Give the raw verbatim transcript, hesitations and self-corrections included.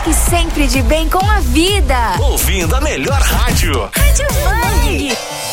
Fique sempre de bem com a vida. Ouvindo a melhor rádio. Rádio Bang.